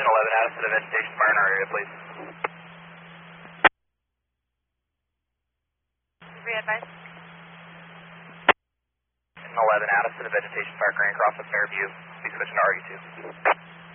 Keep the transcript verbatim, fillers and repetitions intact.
eleven out of the vegetation fire in our area, please. Re-advise. eleven out of the vegetation fire current across the Fairview. Please switch to R E two.